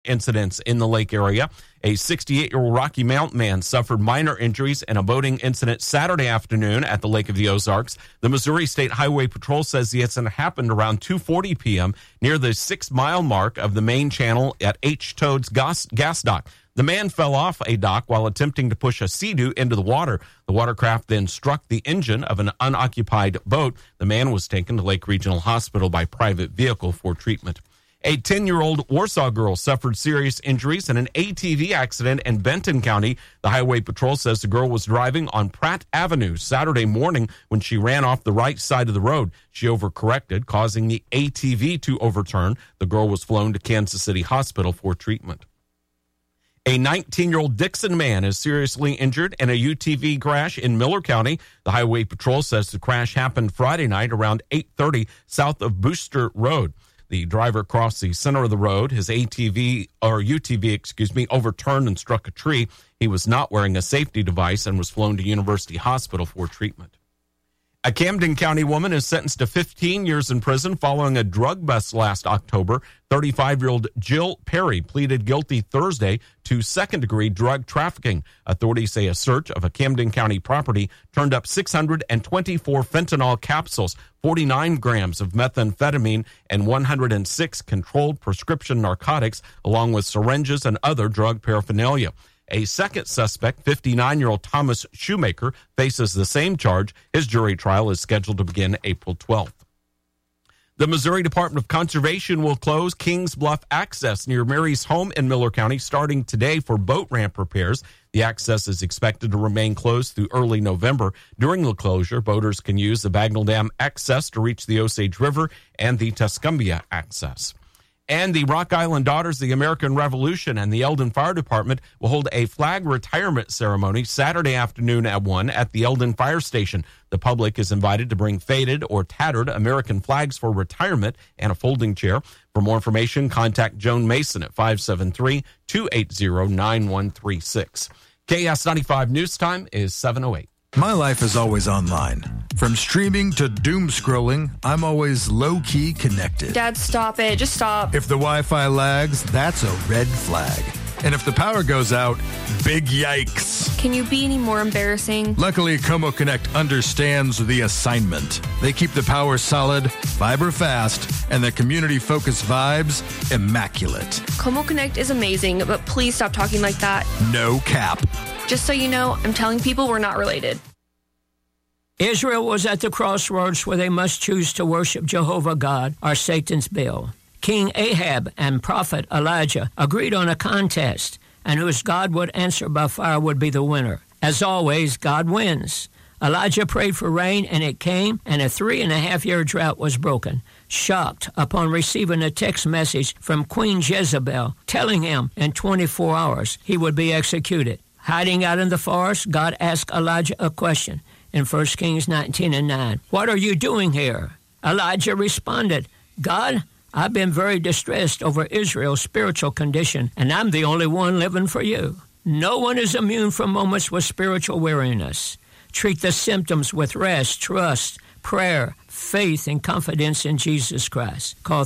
incidents in the lake area. A 68-year-old Rocky Mountain man suffered minor injuries in a boating incident Saturday afternoon at the Lake of the Ozarks. The Missouri State Highway Patrol says the incident happened around 2:40 p.m. near the 6-mile mark of the main channel at H. Toad's gas dock. The man fell off a dock while attempting to push a Sea-Doo into the water. The watercraft then struck the engine of an unoccupied boat. The man was taken to Lake Regional Hospital by private vehicle for treatment. A 10-year-old Warsaw girl suffered serious injuries in an ATV accident in Benton County. The Highway Patrol says the girl was driving on Pratt Avenue Saturday morning when she ran off the right side of the road. She overcorrected, causing the ATV to overturn. The girl was flown to Kansas City Hospital for treatment. A 19-year-old Dixon man is seriously injured in a UTV crash in Miller County. The Highway Patrol says the crash happened Friday night around 8:30 south of Booster Road. The driver crossed the center of the road. His UTV, overturned and struck a tree. He was not wearing a safety device and was flown to University Hospital for treatment. A Camden County woman is sentenced to 15 years in prison following a drug bust last October. 35-year-old Jill Perry pleaded guilty Thursday to second-degree drug trafficking. Authorities say a search of a Camden County property turned up 624 fentanyl capsules, 49 grams of methamphetamine, and 106 controlled prescription narcotics, along with syringes and other drug paraphernalia. A second suspect, 59-year-old Thomas Shoemaker, faces the same charge. His jury trial is scheduled to begin April 12th. The Missouri Department of Conservation will close Kings Bluff access near Mary's home in Miller County starting today for boat ramp repairs. The access is expected to remain closed through early November. During the closure, boaters can use the Bagnell Dam access to reach the Osage River and the Tuscumbia access. And the Rock Island Daughters of the American Revolution and the Eldon Fire Department will hold a flag retirement ceremony Saturday afternoon at 1 at the Eldon Fire Station. The public is invited to bring faded or tattered American flags for retirement and a folding chair. For more information, contact Joan Mason at 573-280-9136. KS95 News Time is 7:08. My life is always online. From streaming to doom scrolling, I'm always low-key connected. Dad, stop it. Just stop. If the Wi-Fi lags, that's a red flag. And if the power goes out, big yikes. Can you be any more embarrassing? Luckily, Como Connect understands the assignment. They keep the power solid, fiber fast, and the community-focused vibes immaculate. Como Connect is amazing, but please stop talking like that. No cap. Just so you know, I'm telling people we're not related. Israel was at the crossroads where they must choose to worship Jehovah God or Satan's Baal. King Ahab and prophet Elijah agreed on a contest, and whose God would answer by fire would be the winner. As always, God wins. Elijah prayed for rain, and it came, and a 3.5-year drought was broken. Shocked upon receiving a text message from Queen Jezebel telling him in 24 hours he would be executed. Hiding out in the forest, God asked Elijah a question in 1 Kings 19:9. What are you doing here? Elijah responded, God, I've been very distressed over Israel's spiritual condition, and I'm the only one living for you. No one is immune from moments with spiritual weariness. Treat the symptoms with rest, trust, prayer, faith, and confidence in Jesus Christ. Call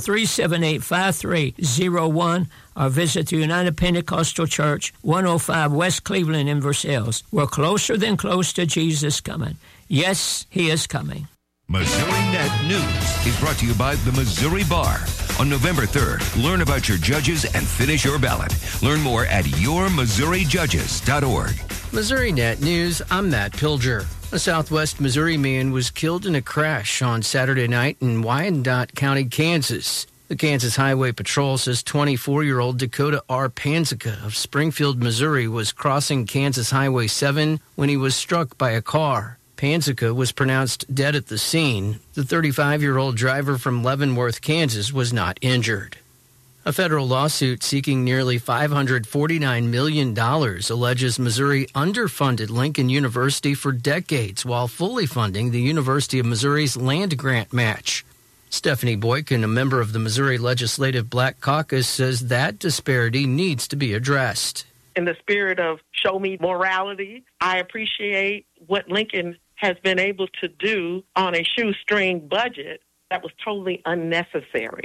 378-5301 or visit the United Pentecostal Church, 105 West Cleveland in Versailles. We're closer than close to Jesus coming. Yes, he is coming. Missouri Net News is brought to you by the Missouri Bar. On November 3rd, learn about your judges and finish your ballot. Learn more at yourmissouriJudges.org. Missouri Net News, I'm Matt Pilger. A Southwest Missouri man was killed in a crash on Saturday night in Wyandotte County, Kansas. The Kansas Highway Patrol says 24-year-old Dakota R. Panzica of Springfield, Missouri was crossing Kansas Highway 7 when he was struck by a car. Panzica was pronounced dead at the scene. The 35-year-old driver from Leavenworth, Kansas, was not injured. A federal lawsuit seeking nearly $549 million alleges Missouri underfunded Lincoln University for decades while fully funding the University of Missouri's land grant match. Stephanie Boykin, a member of the Missouri Legislative Black Caucus, says that disparity needs to be addressed. In the spirit of show me morality, I appreciate what Lincoln has been able to do on a shoestring budget that was totally unnecessary.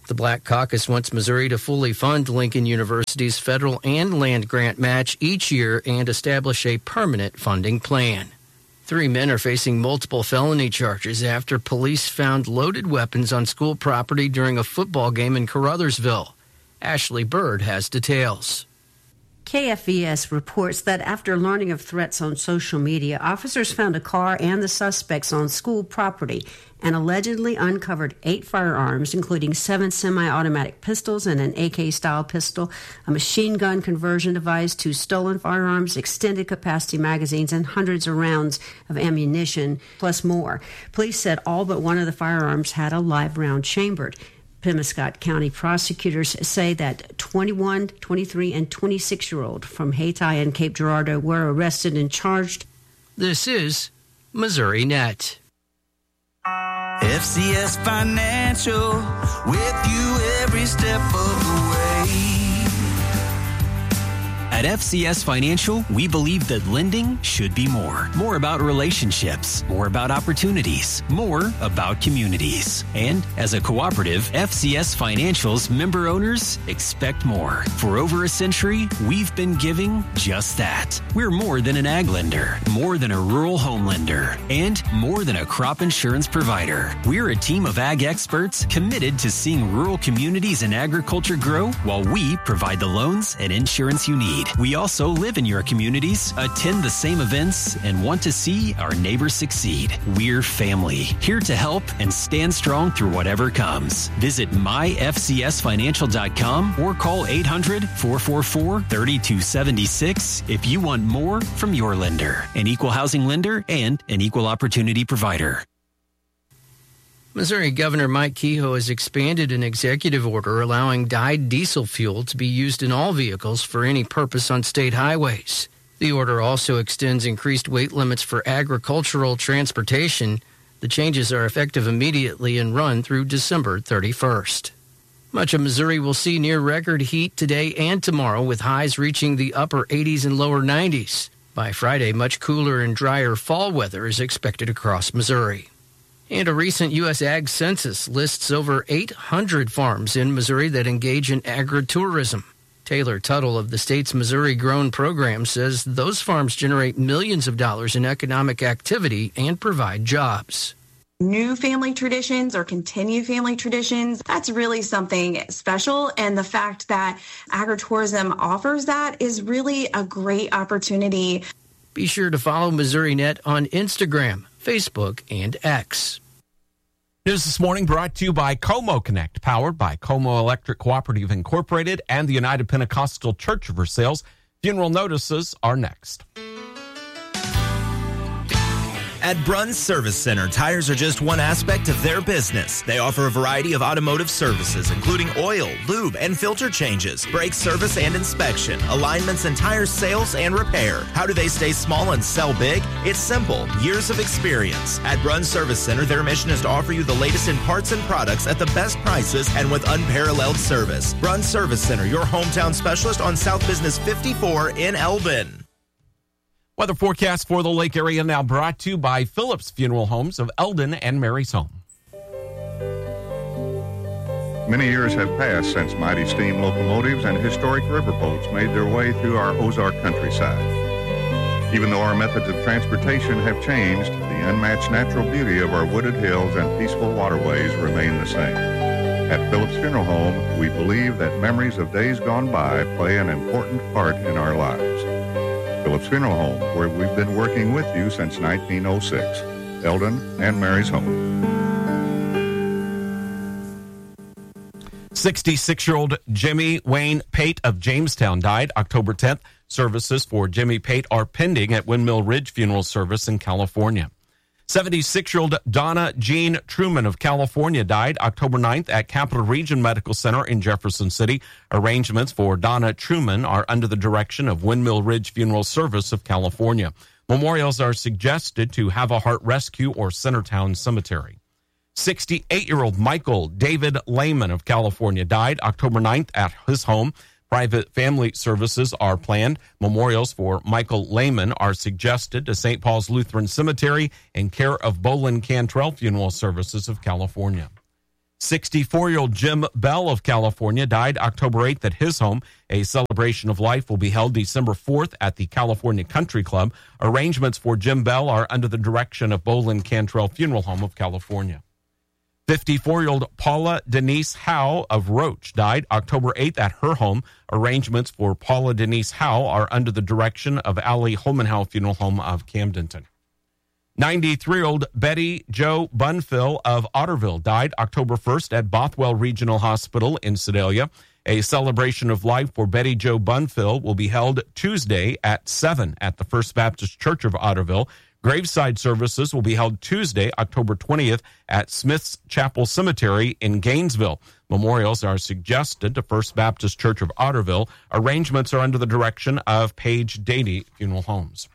The Black Caucus wants Missouri to fully fund Lincoln University's federal and land grant match each year and establish a permanent funding plan. 3 men are facing multiple felony charges after police found loaded weapons on school property during a football game in Caruthersville. Ashley Bird has details. KFVS reports that after learning of threats on social media, officers found a car and the suspects on school property and allegedly uncovered 8 firearms, including 7 semi-automatic pistols and an AK-style pistol, a machine gun conversion device, 2 stolen firearms, extended capacity magazines, and hundreds of rounds of ammunition, plus more. Police said all but one of the firearms had a live round chambered. Pemiscot County prosecutors say that 21, 23, and 26-year-old from Hayti and Cape Girardeau were arrested and charged. This is Missouri Net. FCS Financial, with you every step of the way. At FCS Financial, we believe that lending should be more. More about relationships, more about opportunities, more about communities. And as a cooperative, FCS Financial's member owners expect more. For over a century, we've been giving just that. We're more than an ag lender, more than a rural home lender, and more than a crop insurance provider. We're a team of ag experts committed to seeing rural communities and agriculture grow while we provide the loans and insurance you need. We also live in your communities, attend the same events, and want to see our neighbors succeed. We're family, here to help and stand strong through whatever comes. Visit myfcsfinancial.com or call 800-444-3276 if you want more from your lender, an equal housing lender and an equal opportunity provider. Missouri Governor Mike Kehoe has expanded an executive order allowing dyed diesel fuel to be used in all vehicles for any purpose on state highways. The order also extends increased weight limits for agricultural transportation. The changes are effective immediately and run through December 31st. Much of Missouri will see near-record heat today and tomorrow, with highs reaching the upper 80s and lower 90s. By Friday, much cooler and drier fall weather is expected across Missouri. And a recent U.S. Ag Census lists over 800 farms in Missouri that engage in agritourism. Taylor Tuttle of the state's Missouri Grown program says those farms generate millions of dollars in economic activity and provide jobs. New family traditions or continue family traditions, that's really something special. And the fact that agritourism offers that is really a great opportunity. Be sure to follow Missouri Net on Instagram, Facebook, and X. News this morning brought to you by Como Connect, powered by Como Electric Cooperative Incorporated and the United Pentecostal Church of Versailles. Funeral notices are next. At Bruns Service Center, tires are just one aspect of their business. They offer a variety of automotive services, including oil, lube, and filter changes, brake service and inspection, alignments and tire sales and repair. How do they stay small and sell big? It's simple. Years of experience. At Bruns Service Center, their mission is to offer you the latest in parts and products at the best prices and with unparalleled service. Bruns Service Center, your hometown specialist on South Business 54 in Elbin. Weather forecast for the lake area now brought to you by Phillips Funeral Homes of Eldon and Mary's Home. Many years have passed since mighty steam locomotives and historic riverboats made their way through our Ozark countryside. Even though our methods of transportation have changed, the unmatched natural beauty of our wooded hills and peaceful waterways remain the same. At Phillips Funeral Home, we believe that memories of days gone by play an important part in our lives. Phillips Funeral Home, where we've been working with you since 1906. Eldon and Mary's Home. 66-year-old Jimmy Wayne Pate of Jamestown died October 10th. Services for Jimmy Pate are pending at Windmill Ridge Funeral Service in California. 76-year-old Donna Jean Truman of California died October 9th at Capital Region Medical Center in Jefferson City. Arrangements for Donna Truman are under the direction of Windmill Ridge Funeral Service of California. Memorials are suggested to Have a Heart Rescue or Centertown Cemetery. 68-year-old Michael David Lehman of California died October 9th at his home. Private family services are planned. Memorials for Michael Lehman are suggested to St. Paul's Lutheran Cemetery in care of Bolin Cantrell Funeral Services of California. 64-year-old Jim Bell of California died October 8th at his home. A celebration of life will be held December 4th at the California Country Club. Arrangements for Jim Bell are under the direction of Bolin Cantrell Funeral Home of California. 54-year-old Paula Denise Howe of Roach died October 8th at her home. Arrangements for Paula Denise Howe are under the direction of Ali Holmanhowe Funeral Home of Camdenton. 93-year-old Betty Jo Bunfill of Otterville died October 1st at Bothwell Regional Hospital in Sedalia. A celebration of life for Betty Jo Bunfill will be held Tuesday at 7 at the First Baptist Church of Otterville. Graveside services will be held Tuesday, October 20th at Smith's Chapel Cemetery in Gainesville. Memorials are suggested to First Baptist Church of Otterville. Arrangements are under the direction of Paige Dady Funeral Homes.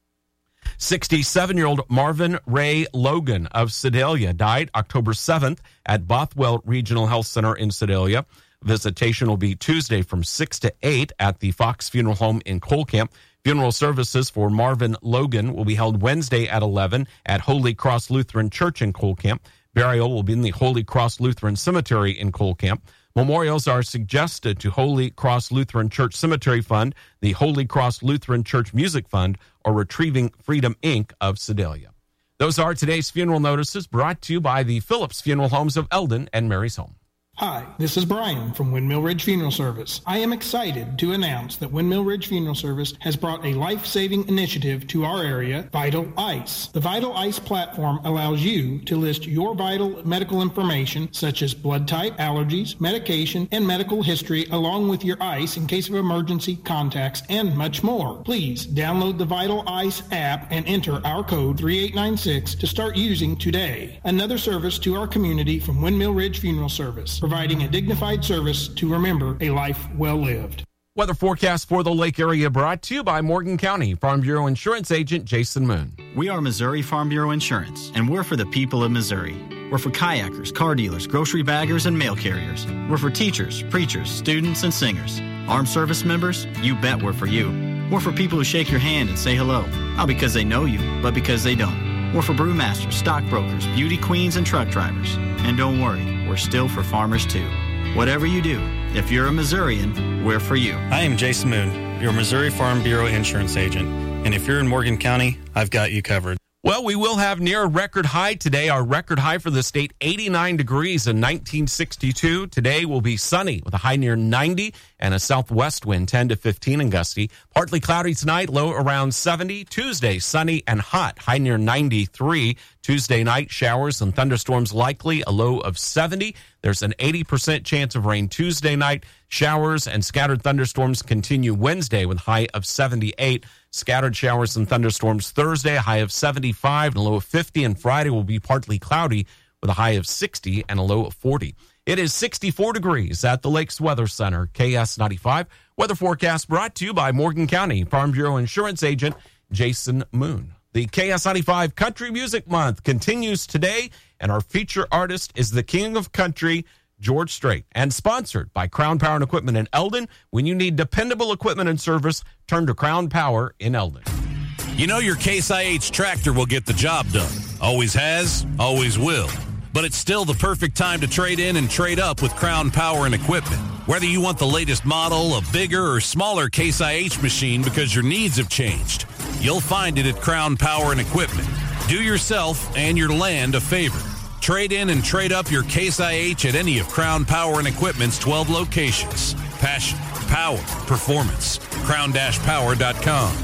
67-year-old Marvin Ray Logan of Sedalia died October 7th at Bothwell Regional Health Center in Sedalia. Visitation will be Tuesday from 6 to 8 at the Fox Funeral Home in Colcamp. Funeral services for Marvin Logan will be held Wednesday at 11 at Holy Cross Lutheran Church in Colcamp. Burial will be in the Holy Cross Lutheran Cemetery in Colcamp. Memorials are suggested to Holy Cross Lutheran Church Cemetery Fund, the Holy Cross Lutheran Church Music Fund, or Retrieving Freedom, Inc. of Sedalia. Those are today's funeral notices brought to you by the Phillips Funeral Homes of Eldon and Mary's Home. Hi, this is Brian from Windmill Ridge Funeral Service. I am excited to announce that Windmill Ridge Funeral Service has brought a life-saving initiative to our area, Vital Ice. The Vital Ice platform allows you to list your vital medical information such as blood type, allergies, medication, and medical history along with your ice in case of emergency, contacts, and much more. Please download the Vital Ice app and enter our code 3896 to start using today. Another service to our community from Windmill Ridge Funeral Service, providing a dignified service to remember a life well lived. Weather forecast for the Lake area brought to you by Morgan County Farm Bureau Insurance Agent Jason Moon. We are Missouri Farm Bureau Insurance, and we're for the people of Missouri. We're for kayakers, car dealers, grocery baggers, and mail carriers. We're for teachers, preachers, students, and singers. Armed service members, you bet we're for you. We're for people who shake your hand and say hello, not because they know you, but because they don't. We're for brewmasters, stockbrokers, beauty queens, and truck drivers. And don't worry, we're still for farmers too. Whatever you do, if you're a Missourian, we're for you. I am Jason Moon, your Missouri Farm Bureau Insurance Agent. And if you're in Morgan County, I've got you covered. Well, we will have near a record high today. Our record high for the state, 89 degrees in 1962. Today will be sunny with a high near 90 and a southwest wind 10 to 15 and gusty. Partly cloudy tonight, low around 70. Tuesday, sunny and hot, high near 93. Tuesday night, showers and thunderstorms likely, a low of 70. There's an 80% chance of rain Tuesday night. Showers and scattered thunderstorms continue Wednesday with a high of 78. Scattered showers and thunderstorms Thursday, a high of 75 and a low of 50. And Friday will be partly cloudy with a high of 60 and a low of 40. It is 64 degrees at the Lakes Weather Center. KS95 weather forecast brought to you by Morgan County Farm Bureau Insurance Agent Jason Moon. The KS95 Country Music Month continues today, and our feature artist is the King of Country, George Strait, and sponsored by Crown Power and Equipment in Eldon. When you need dependable equipment and service, turn to Crown Power in Eldon. You know your Case IH tractor will get the job done. Always has, always will. But it's still the perfect time to trade in and trade up with Crown Power and Equipment. Whether you want the latest model, a bigger or smaller Case IH machine because your needs have changed, you'll find it at Crown Power and Equipment. Do yourself and your land a favor. Trade in and trade up your Case IH at any of Crown Power and Equipment's 12 locations. Passion, power, performance. crown-power.com.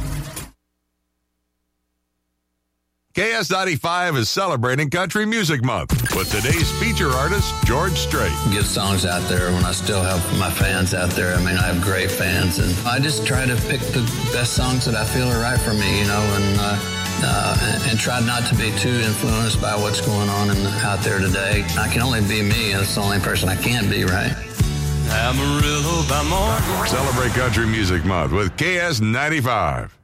KS95 is celebrating Country Music Month with today's feature artist, George Strait. Get songs out there when I still have my fans out there. I mean, I have great fans, and I just try to pick the best songs that I feel are right for me, you know, and try not to be too influenced by what's going on out there today. I can only be me. That's the only person I can be, right? Amarillo by morning. Celebrate Country Music Month with KS95.